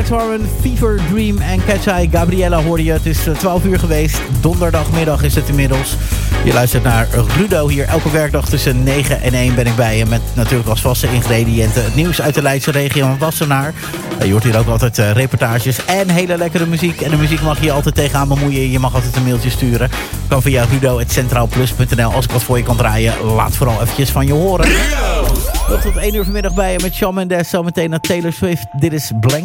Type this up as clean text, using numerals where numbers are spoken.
Alex Warren, Fever Dream en Catch Eye. Gabriella hoorde je. Het is 12 uur geweest. Donderdagmiddag is het inmiddels. Je luistert naar Rudo hier. Elke werkdag tussen 9 en 1 ben ik bij je. Met natuurlijk als vaste ingrediënten het nieuws uit de Leidse regio van Wassenaar. Je hoort hier ook altijd reportages en hele lekkere muziek. En de muziek mag je altijd tegenaan bemoeien. Je mag altijd een mailtje sturen. Kan via rudo@centraalplus.nl. Als ik wat voor je kan draaien, laat vooral eventjes van je horen. Nog tot 1 uur vanmiddag bij je met Shawn Mendes. Zometeen naar Taylor Swift. Dit is Blank